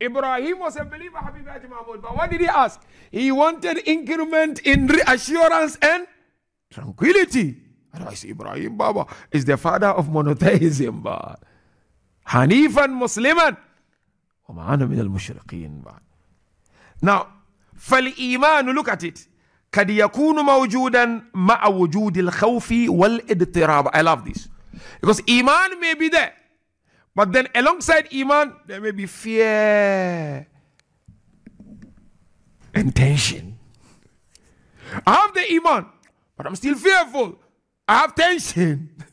Ibrahim was a believer, Habib Haji Mahmoud, but what did he ask? He wanted increment in reassurance and tranquility. Otherwise, Ibrahim Baba is the father of monotheism. Hanifan Musliman. وَمَا أَنَا مِنَ الْمُشْرِقِينَ. Now, فَالْإِيمَانُ, look at it. قد يكون موجودا مع وجود الخوف والاضطراب. I love this. Because Iman may be there. But then alongside Iman, there may be fear and tension. I have the Iman, but I'm still fearful. I have tension.